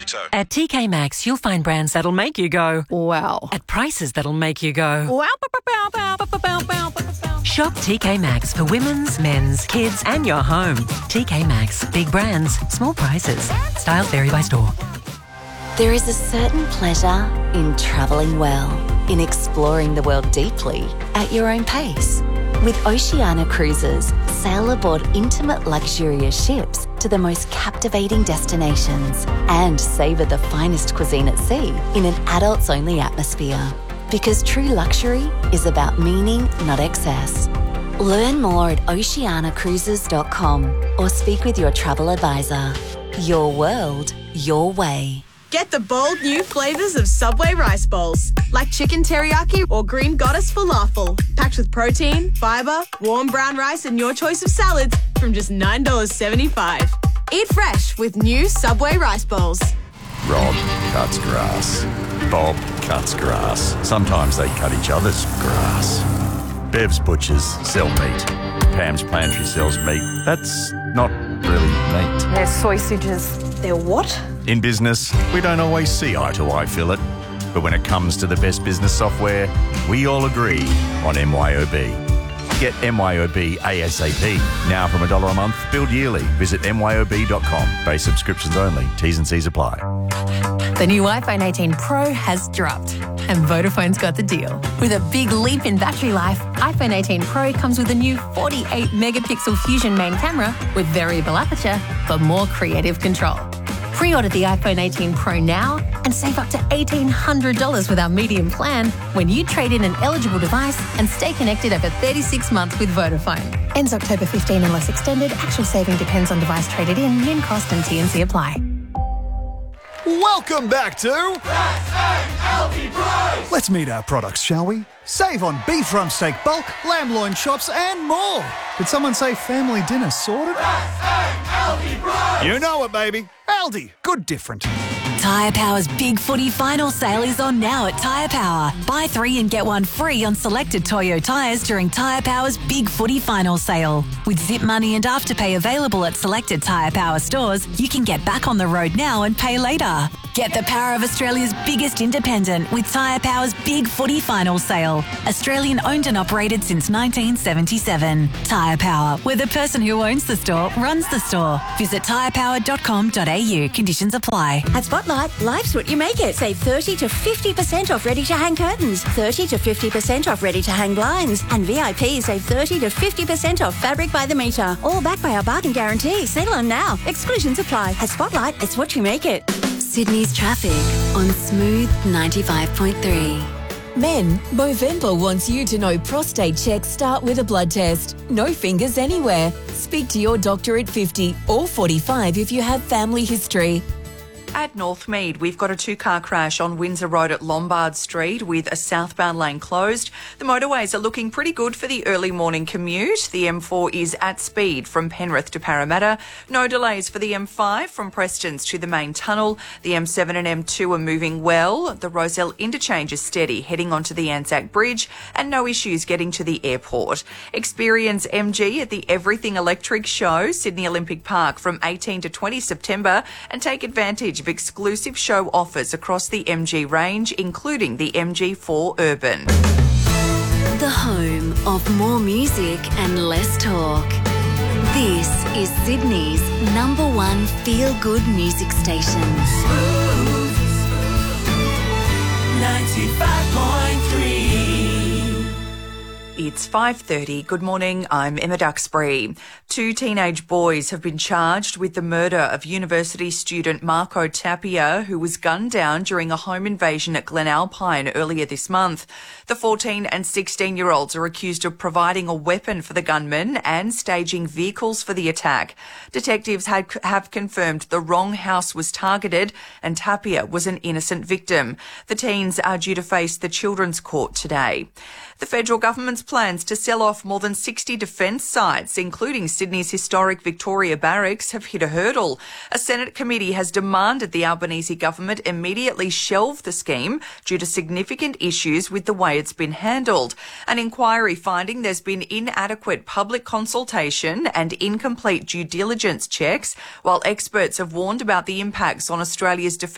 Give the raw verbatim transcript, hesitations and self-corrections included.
so. At T K Maxx, you'll find brands that'll make you go, wow. At prices that'll make you go, wow. Bow, bow, bow, bow, bow, bow, bow. Shop T K Maxx for women's, men's, kids and your home. T K Maxx. Big brands, small prices. Styles vary by store. There is a certain pleasure in travelling well, in exploring the world deeply at your own pace. With Oceania Cruises, sail aboard intimate luxurious ships to the most captivating destinations and savour the finest cuisine at sea in an adults-only atmosphere. Because true luxury is about meaning, not excess. Learn more at oceania cruises dot com or speak with your travel advisor. Your world, your way. Get the bold new flavours of Subway rice bowls, like chicken teriyaki or green goddess falafel, packed with protein, fibre, warm brown rice and your choice of salads from just nine dollars seventy-five. Eat fresh with new Subway rice bowls. Rob cuts grass. Bob cuts grass. Sometimes they cut each other's grass. Bev's butchers sell meat. Pam's pantry sells meat. That's not really meat. They're sausages. They're what? In business, we don't always see eye to eye, Philip. But when it comes to the best business software, we all agree on M Y O B. Get M Y O B ASAP. Now from a dollar a month, billed yearly. Visit M Y O B dot com. Base subscriptions only. T's and C's apply. The new iPhone eighteen Pro has dropped, and Vodafone's got the deal. With a big leap in battery life, iPhone eighteen Pro comes with a new forty-eight megapixel Fusion main camera with variable aperture for more creative control. Pre-order the iPhone eighteen Pro now and save up to eighteen hundred dollars with our medium plan when you trade in an eligible device and stay connected over thirty-six months with Vodafone. Ends October fifteenth unless extended. Actual saving depends on device traded in. Min cost and T and C apply. Welcome back to Best L V Price. Let's meet our products, shall we? Save on beef rump steak bulk, lamb loin chops and more. Did someone say family dinner sorted? Best L V Price. You know it, baby. Aldi, good different. Tyre Power's Big Footy Final Sale is on now at Tyre Power. Buy three and get one free on selected Toyo tyres during Tyre Power's Big Footy Final Sale. With Zip Money and Afterpay available at selected Tyre Power stores, you can get back on the road now and pay later. Get the power of Australia's biggest independent with Tyre Power's Big Footy Final Sale. Australian owned and operated since nineteen seventy-seven. Tyre Power, where the person who owns the store runs the store. Visit tyre power dot com dot a u. Conditions apply. At Spotlight, life's what you make it. Save thirty to fifty percent off ready-to-hang curtains, thirty to fifty percent off ready-to-hang blinds, and V I P save thirty to fifty percent off fabric by the metre. All backed by our bargain guarantee. Sale on now. Exclusions apply. At Spotlight, it's what you make it. Sydney's traffic on Smooth ninety-five point three. Men, Movember wants you to know prostate checks start with a blood test. No fingers anywhere. Speak to your doctor at fifty or forty-five if you have family history. At Northmead, we've got a two-car crash on Windsor Road at Lombard Street with a southbound lane closed. The motorways are looking pretty good for the early morning commute. The M four is at speed from Penrith to Parramatta. No delays for the M five from Prestons to the main tunnel. The M seven and M two are moving well. The Rozelle interchange is steady heading onto the Anzac Bridge and no issues getting to the airport. Experience M G at the Everything Electric Show, Sydney Olympic Park from eighteenth to twentieth September and take advantage of exclusive show offers across the M G range, including the M G four Urban. The home of more music and less talk. This is Sydney's number one feel-good music station. Smooth ninety-five point three. It's five thirty. Good morning. I'm Emma Duxbury. Two teenage boys have been charged with the murder of university student Marco Tapia, who was gunned down during a home invasion at Glen Alpine earlier this month. The fourteen and sixteen-year-olds are accused of providing a weapon for the gunman and staging vehicles for the attack. Detectives had, have confirmed the wrong house was targeted and Tapia was an innocent victim. The teens are due to face the Children's Court today. The federal government's plans to sell off more than sixty defence sites, including Sydney's historic Victoria Barracks, have hit a hurdle. A Senate committee has demanded the Albanese government immediately shelve the scheme due to significant issues with the way it's been handled. An inquiry finding there's been inadequate public consultation and incomplete due diligence checks, while experts have warned about the impacts on Australia's defence